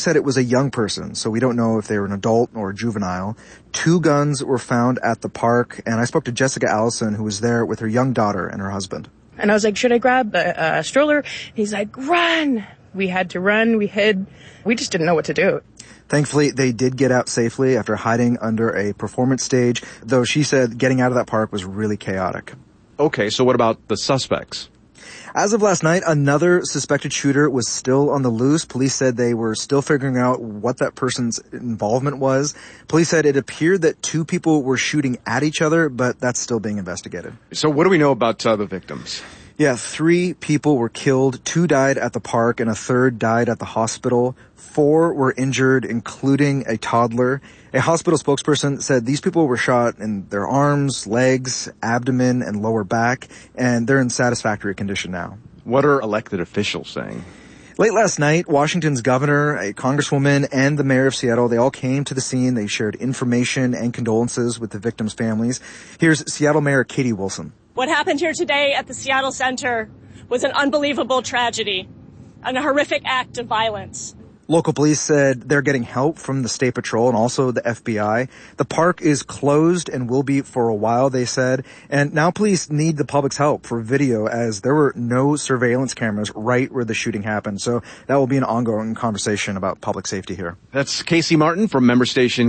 said it was a young person, so we don't know if they were an adult or a juvenile. 2 guns were found at the park, and I spoke to Jessica Allison, who was there with her young daughter and her husband. And I was like, should I grab a stroller? He's like, run! We had to run. We hid. We just didn't know what to do. Thankfully, they did get out safely after hiding under a performance stage, though she said getting out of that park was really chaotic. Okay, so what about the suspects? As of last night, another suspected shooter was still on the loose. Police said they were still figuring out what that person's involvement was. Police said it appeared that 2 people were shooting at each other, but that's still being investigated. So what do we know about the victims? Yeah, 3 people were killed. 2 died at the park and a 3rd died at the hospital. 4 were injured, including a toddler. A hospital spokesperson said these people were shot in their arms, legs, abdomen, and lower back, and they're in satisfactory condition now. What are elected officials saying? Late last night, Washington's governor, a congresswoman, and the mayor of Seattle, they all came to the scene. They shared information and condolences with the victims' families. Here's Seattle Mayor Katie Wilson. What happened here today at the Seattle Center was an unbelievable tragedy and a horrific act of violence. Local police said they're getting help from the State Patrol and also the FBI. The park is closed and will be for a while, they said. And now police need the public's help for video as there were no surveillance cameras right where the shooting happened. So that will be an ongoing conversation about public safety here. That's Casey Martin from member station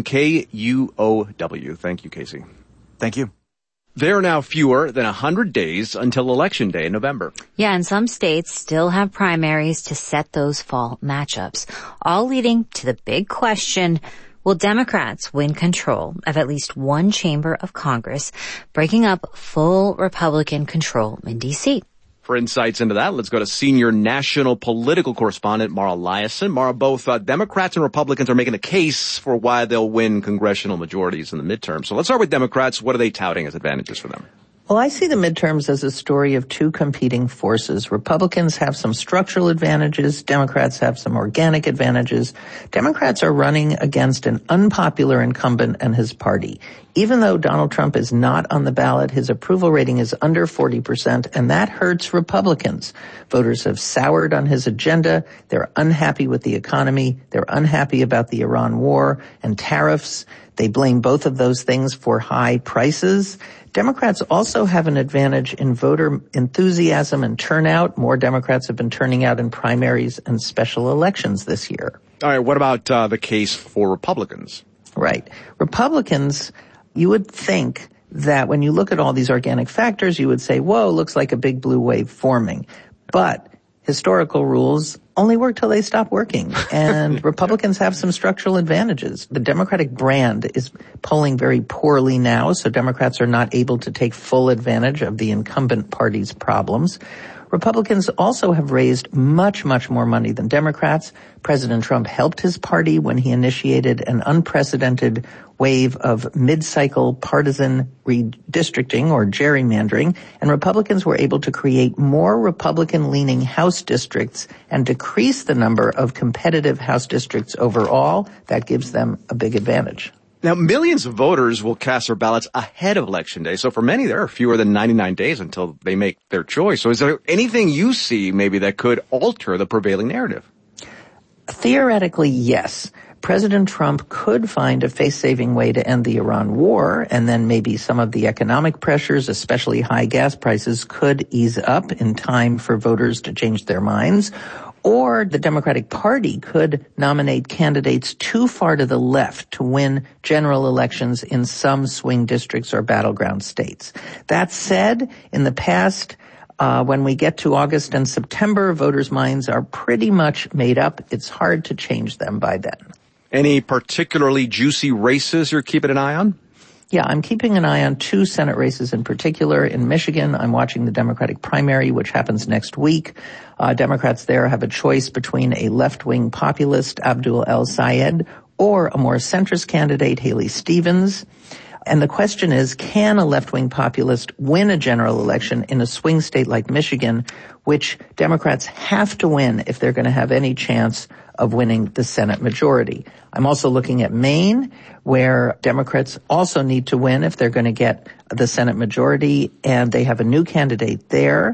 KUOW. Thank you, Casey. Thank you. There are now fewer than 100 days until Election Day in November. Yeah, and some states still have primaries to set those fall matchups, all leading to the big question, will Democrats win control of at least one chamber of Congress, breaking up full Republican control in D.C.? For insights into that, let's go to senior national political correspondent Mara Liasson. Mara, both Democrats and Republicans are making a case for why they'll win congressional majorities in the midterm. So let's start with Democrats. What are they touting as advantages for them? Well, I see the midterms as a story of 2 competing forces. Republicans have some structural advantages. Democrats have some organic advantages. Democrats are running against an unpopular incumbent and his party. Even though Donald Trump is not on the ballot, his approval rating is under 40%, and that hurts Republicans. Voters have soured on his agenda. They're unhappy with the economy. They're unhappy about the Iran war and tariffs. They blame both of those things for high prices. Democrats also have an advantage in voter enthusiasm and turnout. More Democrats have been turning out in primaries and special elections this year. All right, what about the case for Republicans? Right. Republicans, you would think that when you look at all these organic factors, you would say, whoa, looks like a big blue wave forming. But historical rules only work till they stop working. And Republicans have some structural advantages. The Democratic brand is polling very poorly now, so Democrats are not able to take full advantage of the incumbent party's problems. Republicans also have raised much, much more money than Democrats. President Trump helped his party when he initiated an unprecedented wave of mid-cycle partisan redistricting or gerrymandering, and Republicans were able to create more Republican-leaning House districts and decrease the number of competitive House districts overall. That gives them a big advantage. Now, millions of voters will cast their ballots ahead of Election Day. So for many, there are fewer than 99 days until they make their choice. So is there anything you see maybe that could alter the prevailing narrative? Theoretically, yes. President Trump could find a face-saving way to end the Iran war, and then maybe some of the economic pressures, especially high gas prices, could ease up in time for voters to change their minds. Or the Democratic Party could nominate candidates too far to the left to win general elections in some swing districts or battleground states. That said, in the past, when we get to August and September, voters' minds are pretty much made up. It's hard to change them by then. Any particularly juicy races you're keeping an eye on? Yeah, I'm keeping an eye on 2 Senate races in particular. In Michigan, I'm watching the Democratic primary, which happens next week. Democrats there have a choice between a left-wing populist, Abdul El-Sayed, or a more centrist candidate, Haley Stevens. And the question is, can a left-wing populist win a general election in a swing state like Michigan, which Democrats have to win if they're going to have any chance of winning the Senate majority? I'm also looking at Maine, where Democrats also need to win if they're going to get the Senate majority, and they have a new candidate there.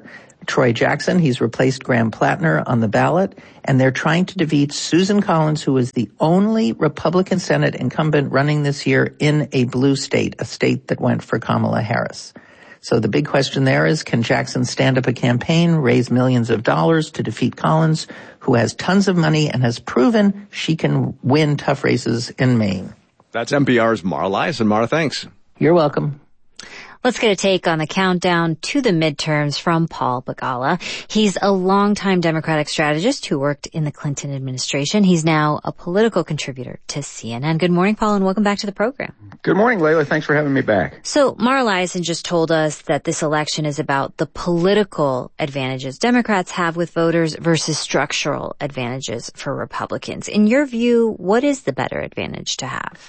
Troy Jackson. He's replaced Graham Plattner on the ballot, and they're trying to defeat Susan Collins, who is the only Republican Senate incumbent running this year in a blue state, a state that went for Kamala Harris. So the big question there is, can Jackson stand up a campaign, raise millions of dollars to defeat Collins, who has tons of money and has proven she can win tough races in Maine? That's NPR's Mara Liasson. Mara, thanks. You're welcome. Let's get a take on the countdown to the midterms from Paul Begala. He's a longtime Democratic strategist who worked in the Clinton administration. He's now a political contributor to CNN. Good morning, Paul, and welcome back to the program. Good morning, Layla. Thanks for having me back. So Mara Liasson just told us that this election is about the political advantages Democrats have with voters versus structural advantages for Republicans. In your view, what is the better advantage to have?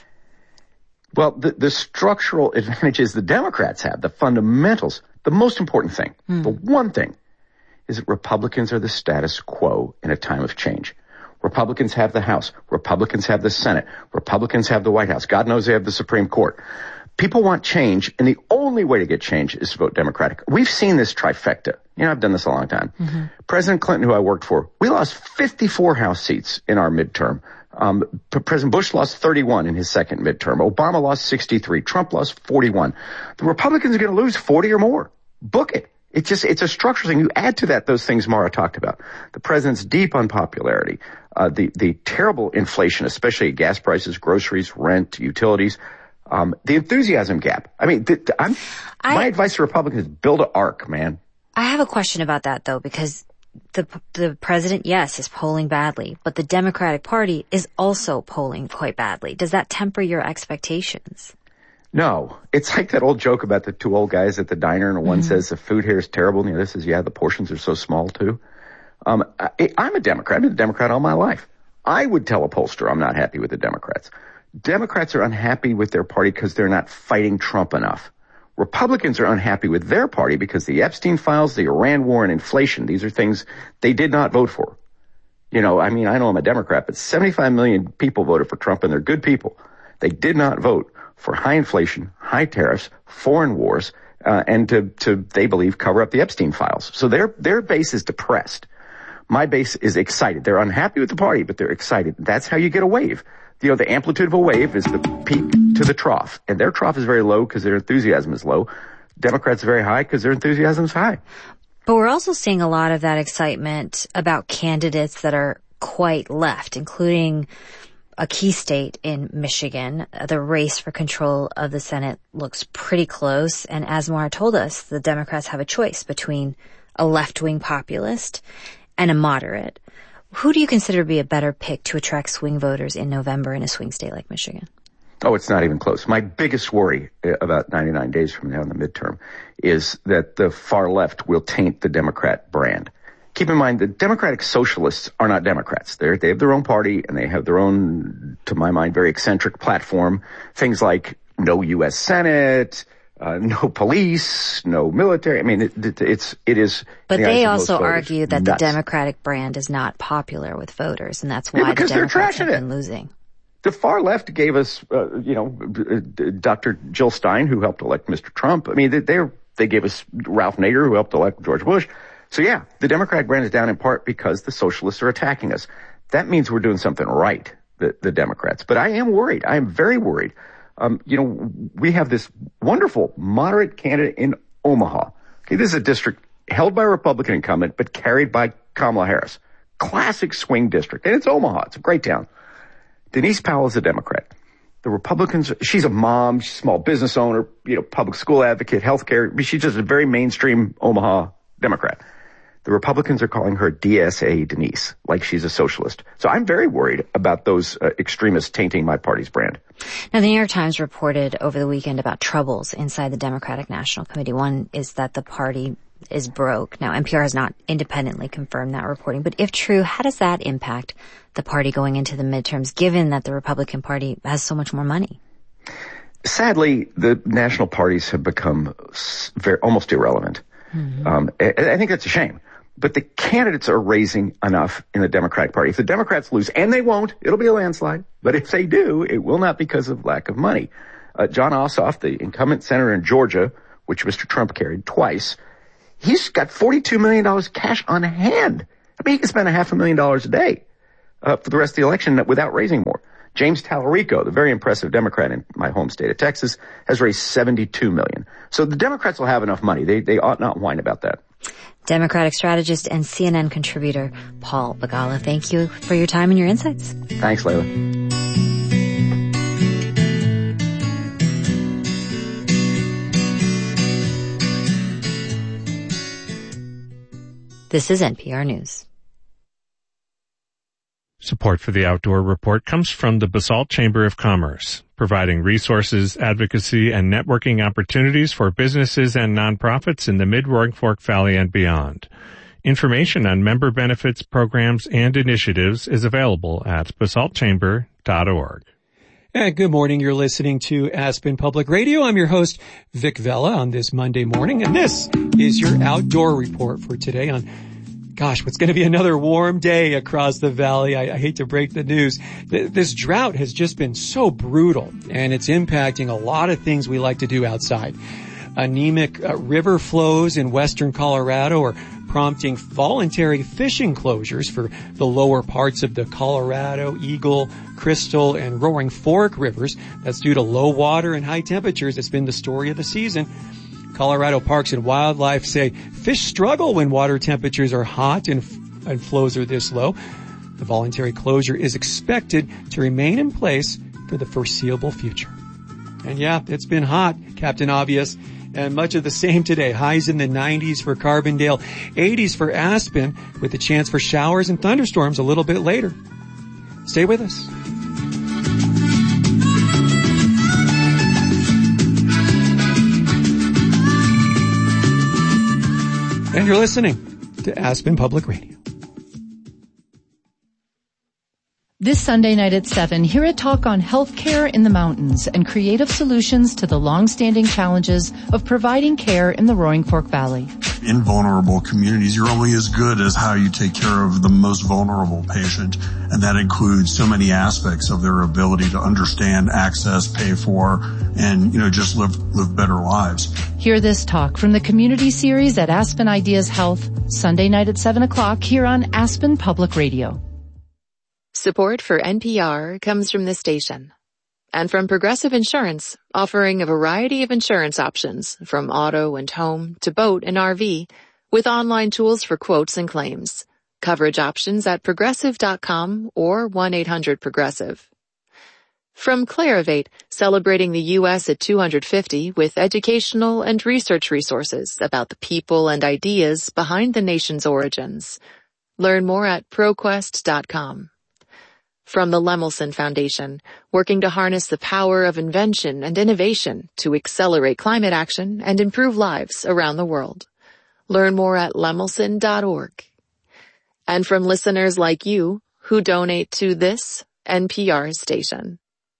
Well, the structural advantages the Democrats have, the fundamentals, the most important thing, the one thing, is that Republicans are the status quo in a time of change. Republicans have the House. Republicans have the Senate. Republicans have the White House. God knows they have the Supreme Court. People want change, and the only way to get change is to vote Democratic. We've seen this trifecta. You know, I've done this a long time. President Clinton, who I worked for, we lost 54 House seats in our midterm. President Bush lost 31 in his second midterm. Obama lost 63. Trump lost 41. The Republicans are going to lose 40 or more. Book it. It's a structural thing. You add to that those things Mara talked about. The president's deep unpopularity, the terrible inflation, especially at gas prices, groceries, rent, utilities, the enthusiasm gap. I mean, my advice to Republicans is build an arc, man. I have a question about that, though, because the president, yes, is polling badly, but the Democratic Party is also polling quite badly. Does that temper your expectations? No. It's like that old joke about the two old guys at the diner, and one says the food here is terrible, and the other says, yeah, the portions are so small, too. I'm a Democrat. I've been a Democrat all my life. I would tell a pollster I'm not happy with the Democrats. Democrats are unhappy with their party because they're not fighting Trump enough. Republicans are unhappy with their party because the Epstein files, the Iran war, and inflation, these are things they did not vote for. You know, I mean, I know I'm a Democrat, but 75 million people voted for Trump, and they're good people. They did not vote for high inflation, high tariffs, foreign wars, and to, they believe, cover up the Epstein files. So their base is depressed. My base is excited. They're unhappy with the party, but they're excited. That's how you get a wave. You know, the amplitude of a wave is the peak to the trough. And their trough is very low because their enthusiasm is low. Democrats are very high because their enthusiasm is high. But we're also seeing a lot of that excitement about candidates that are quite left, including a key state in Michigan. The race for control of the Senate looks pretty close. And as Mara told us, the Democrats have a choice between a left-wing populist and a moderate. Who do you consider to be a better pick to attract swing voters in November in a swing state like Michigan? Oh, it's not even close. My biggest worry about 99 days from now in the midterm is that the far left will taint the Democrat brand. Keep in mind, the Democratic Socialists are not Democrats. They have their own party, and they have their own, to my mind, very eccentric platform. Things like no U.S. Senate, no police, no military. I mean, it is. But they also argue that the Democratic brand is not popular with voters, and that's why the Democrats have been losing. The far left gave us, Dr. Jill Stein, who helped elect Mr. Trump. I mean, they gave us Ralph Nader, who helped elect George Bush. So yeah, the Democratic brand is down in part because the socialists are attacking us. That means we're doing something right, the Democrats. But I am worried. I am very worried. We have this wonderful moderate candidate in Omaha. Okay, this is a district held by a Republican incumbent, but carried by Kamala Harris. Classic swing district. And it's Omaha. It's a great town. Denise Powell is a Democrat. The Republicans, she's a mom, she's a small business owner, public school advocate, healthcare. She's just a very mainstream Omaha Democrat. The Republicans are calling her DSA Denise, like she's a socialist. So I'm very worried about those extremists tainting my party's brand. Now, the New York Times reported over the weekend about troubles inside the Democratic National Committee. One is that the party is broke. Now, NPR has not independently confirmed that reporting, but if true, how does that impact the party going into the midterms, given that the Republican Party has so much more money? Sadly, the national parties have become almost irrelevant. Mm-hmm. I think that's a shame. But the candidates are raising enough in the Democratic Party. If the Democrats lose, and they won't, it'll be a landslide. But if they do, it will not because of lack of money. John Ossoff, the incumbent senator in Georgia, which Mr. Trump carried twice, he's got $42 million cash on hand. I mean, he can spend $500,000 a day for the rest of the election without raising more. James Tallarico, the very impressive Democrat in my home state of Texas, has raised $72 million. So the Democrats will have enough money. They ought not whine about that. Democratic strategist and CNN contributor Paul Begala, thank you for your time and your insights. Thanks, Layla. This is NPR News. Support for the Outdoor Report comes from the Basalt Chamber of Commerce, providing resources, advocacy, and networking opportunities for businesses and nonprofits in the Mid-Roaring Fork Valley and beyond. Information on member benefits, programs, and initiatives is available at basaltchamber.org. And good morning. You're listening to Aspen Public Radio. I'm your host, Vic Vela, on this Monday morning, and this is your Outdoor Report for today on what's going to be another warm day across the valley. I hate to break the news. This drought has just been so brutal, and it's impacting a lot of things we like to do outside. Anemic river flows in western Colorado are prompting voluntary fishing closures for the lower parts of the Colorado, Eagle, Crystal, and Roaring Fork rivers. That's due to low water and high temperatures. It's been the story of the season. Colorado Parks and Wildlife say fish struggle when water temperatures are hot and flows are this low. The voluntary closure is expected to remain in place for the foreseeable future. And yeah, it's been hot, Captain Obvious, and much of the same today. Highs in the 90s for Carbondale, 80s for Aspen, with a chance for showers and thunderstorms a little bit later. Stay with us. And you're listening to Aspen Public Radio. This Sunday night at 7, hear a talk on healthcare in the mountains and creative solutions to the long-standing challenges of providing care in the Roaring Fork Valley. In vulnerable communities, you're only as good as how you take care of the most vulnerable patient, and that includes so many aspects of their ability to understand, access, pay for, and, just live better lives. Hear this talk from the community series at Aspen Ideas Health, Sunday night at 7 o'clock here on Aspen Public Radio. Support for NPR comes from this station and from Progressive Insurance, offering a variety of insurance options from auto and home to boat and RV with online tools for quotes and claims. Coverage options at progressive.com or 1-800-PROGRESSIVE. From Clarivate, celebrating the U.S. at 250 with educational and research resources about the people and ideas behind the nation's origins. Learn more at ProQuest.com. From the Lemelson Foundation, working to harness the power of invention and innovation to accelerate climate action and improve lives around the world. Learn more at lemelson.org. And from listeners like you who donate to this NPR station.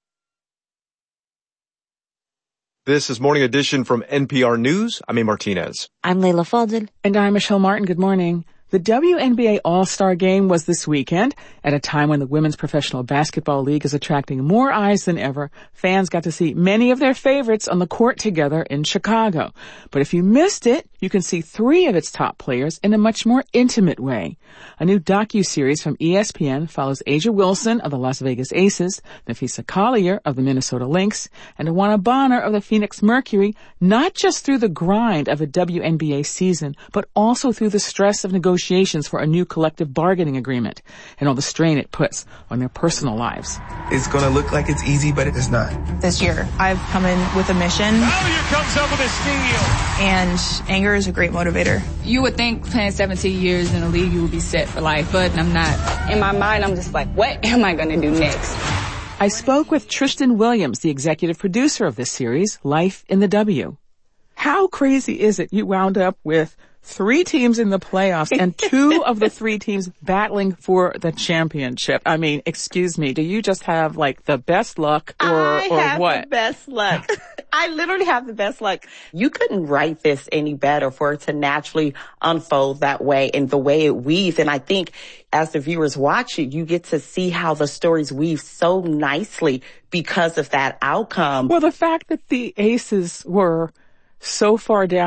This is Morning Edition from NPR News. I'm A. Martinez. I'm Leila Fadel. And I'm Michelle Martin. Good morning. The WNBA All-Star Game was this weekend. At a time when the Women's Professional Basketball League is attracting more eyes than ever, fans got to see many of their favorites on the court together in Chicago. But if you missed it, you can see 3 of its top players in a much more intimate way. A new docuseries from ESPN follows Asia Wilson of the Las Vegas Aces, Nafisa Collier of the Minnesota Lynx, and Awana Bonner of the Phoenix Mercury, not just through the grind of a WNBA season, but also through the stress of negotiations for a new collective bargaining agreement and all the strain it puts on their personal lives. It's going to look like it's easy, but it's not. This year, I've come in with a mission. Collier comes up with a steal. And anger is a great motivator. You would think playing 17 years in the league, you would be set for life, but I'm not. In my mind, I'm just like, what am I going to do next? I spoke with Tristan Williams, the executive producer of this series, Life in the W. How crazy is it you wound up with 3 teams in the playoffs and 2 of the 3 teams battling for the championship? I mean, excuse me, do you just have like the best luck or what? I have the best luck. I literally have the best luck. You couldn't write this any better for it to naturally unfold that way and the way it weaves. And I think as the viewers watch it, you get to see how the stories weave so nicely because of that outcome. Well, the fact that the Aces were so far down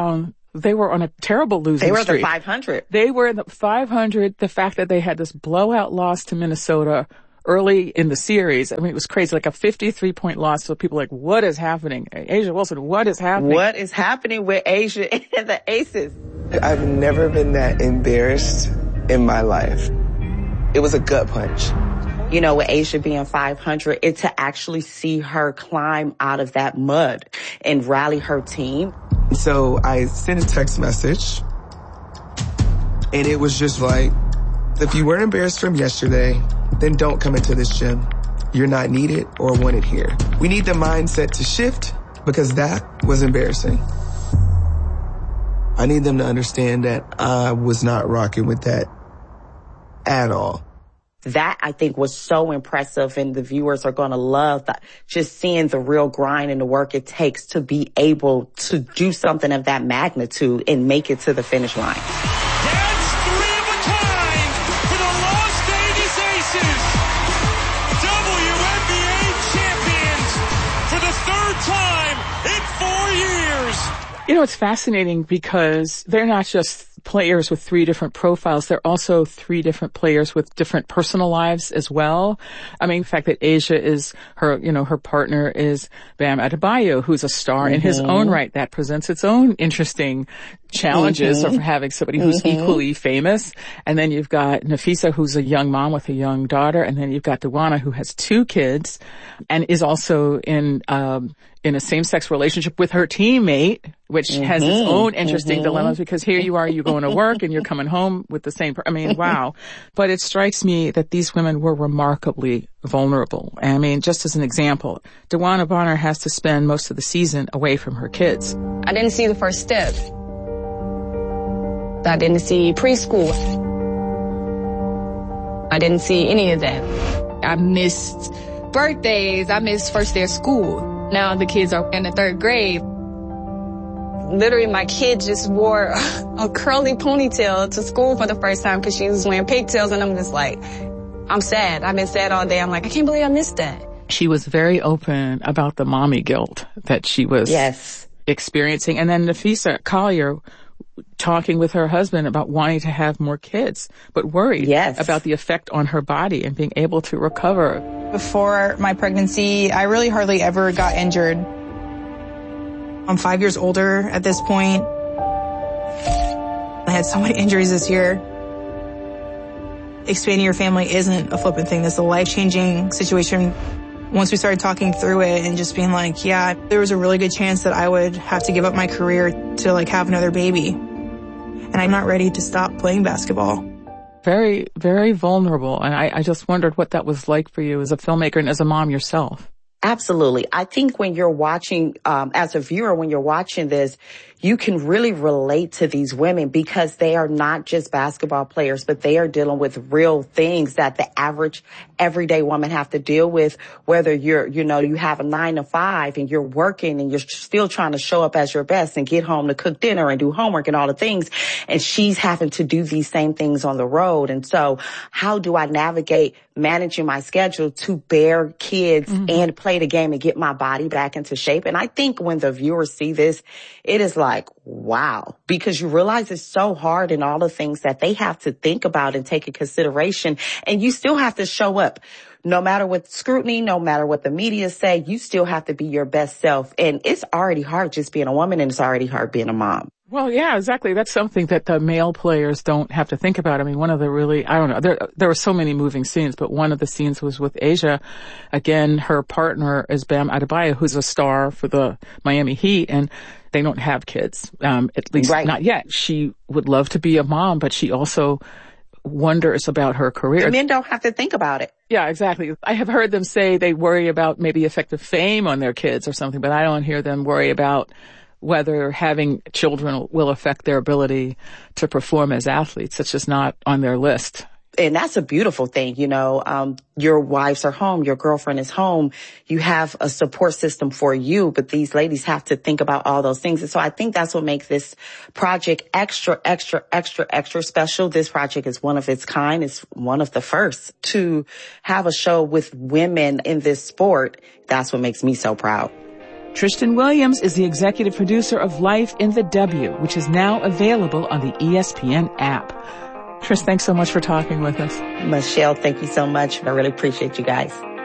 They were on a terrible losing streak. They were the 500. They were in the 500. The fact that they had this blowout loss to Minnesota early in the series, I mean, it was crazy, like a 53-point loss. So people were like, what is happening? A'ja Wilson, what is happening? What is happening with A'ja and the Aces? I've never been that embarrassed in my life. It was a gut punch. You know, with A'ja being 500, it's to actually see her climb out of that mud and rally her team. So I sent a text message, and it was just like, if you weren't embarrassed from yesterday, then don't come into this gym. You're not needed or wanted here. We need the mindset to shift because that was embarrassing. I need them to understand that I was not rocking with that at all. That, I think, was so impressive, and the viewers are going to love that, just seeing the real grind and the work it takes to be able to do something of that magnitude and make it to the finish line. That's 3 of a kind for the Las Vegas Aces. WNBA champions for the 3rd time in 4 years. You know, it's fascinating because they're not just players with 3 different profiles. They're also 3 different players with different personal lives as well. I mean, the fact that A'ja is her, you know, her partner is Bam Adebayo, who's a star in his own right. That presents its own interesting challenges of having somebody who's equally famous. And then you've got Nafisa, who's a young mom with a young daughter. And then you've got DeWanna, who has 2 kids and is also in a same-sex relationship with her teammate, which has its own interesting dilemmas, because here you are, you're going to work and you're coming home with the same I mean, wow. But it strikes me that these women were remarkably vulnerable. I mean, just as an example, DeWanna Bonner has to spend most of the season away from her kids. I didn't see the first step. I didn't see preschool. I didn't see any of that. I missed birthdays. I missed first day of school. Now the kids are in the 3rd grade. Literally, my kid just wore a curly ponytail to school for the first time because she was wearing pigtails, and I'm just like, I'm sad. I've been sad all day. I'm like, I can't believe I missed that. She was very open about the mommy guilt that she was experiencing. And then Nafisa Collier talking with her husband about wanting to have more kids, but worried about the effect on her body and being able to recover. Before my pregnancy, I really hardly ever got injured. I'm 5 years older at this point. I had so many injuries this year. Expanding your family isn't a flippant thing. It's a life-changing situation. Once we started talking through it and just being like, yeah, there was a really good chance that I would have to give up my career to like have another baby. And I'm not ready to stop playing basketball. Very, very vulnerable. And I just wondered what that was like for you as a filmmaker and as a mom yourself. Absolutely. I think when you're watching, as a viewer, when you're watching this, you can really relate to these women because they are not just basketball players, but they are dealing with real things that the average everyday woman have to deal with, whether you're, you know, you have a 9 to 5 and you're working and you're still trying to show up as your best and get home to cook dinner and do homework and all the things. And she's having to do these same things on the road. And so how do I navigate managing my schedule to bear kids and play the game and get my body back into shape? And I think when the viewers see this, it is like, wow, because you realize it's so hard and all the things that they have to think about and take in consideration. And you still have to show up. No matter what scrutiny, no matter what the media say, you still have to be your best self. And it's already hard just being a woman, and it's already hard being a mom. Well, yeah, exactly. That's something that the male players don't have to think about. I mean, one of the really, I don't know, there were so many moving scenes, but one of the scenes was with A'ja. Again, her partner is Bam Adebayo, who's a star for the Miami Heat, and they don't have kids, at least not yet. She would love to be a mom, but she also wonders about her career. The men don't have to think about it. Yeah, exactly. I have heard them say they worry about maybe effect of fame on their kids or something, but I don't hear them worry about whether having children will affect their ability to perform as athletes. It's just not on their list. And that's a beautiful thing, you know. Your wives are home, your girlfriend is home, you have a support system for you, but these ladies have to think about all those things. And so I think that's what makes this project extra, extra, extra, extra special. This project is one of its kind. It's one of the first to have a show with women in this sport. That's what makes me so proud. Tristan Williams is the executive producer of Life in the W, which is now available on the ESPN app. Trish, thanks so much for talking with us. Michelle, thank you so much. I really appreciate you guys.